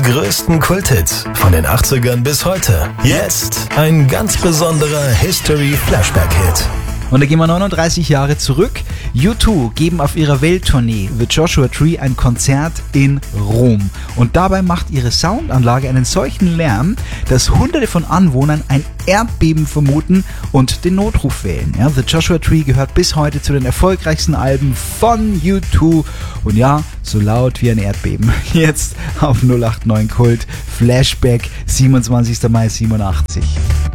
Größten Kulthits von den 80ern bis heute. Jetzt ein ganz besonderer History-Flashback-Hit. Und da gehen wir 39 Jahre zurück. U2 geben auf ihrer Welttournee The Joshua Tree ein Konzert in Rom. Und dabei macht ihre Soundanlage einen solchen Lärm, dass Hunderte von Anwohnern ein Erdbeben vermuten und den Notruf wählen. Ja, The Joshua Tree gehört bis heute zu den erfolgreichsten Alben von U2. Und ja, so laut wie ein Erdbeben. Jetzt auf 089 Kult Flashback, 27. Mai 87.